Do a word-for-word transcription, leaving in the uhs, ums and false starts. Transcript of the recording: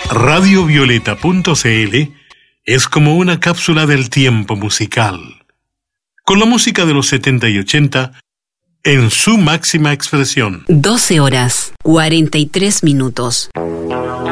radio violeta punto c l es como una cápsula del tiempo musical, con la música de los setenta y ochenta en su máxima expresión. doce horas, cuarenta y tres minutos.